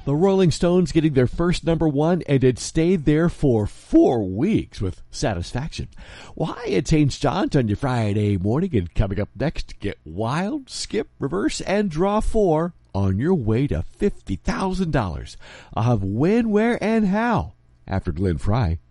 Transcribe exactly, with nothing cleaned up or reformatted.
The Rolling Stones getting their first number one, and it stayed there for four weeks with satisfaction. Well, hi, it's Haynes Johns on your Friday morning, and coming up next, get wild, skip, reverse, and draw four on your way to fifty thousand dollars. I'll have when, where, and how after Glenn Fry.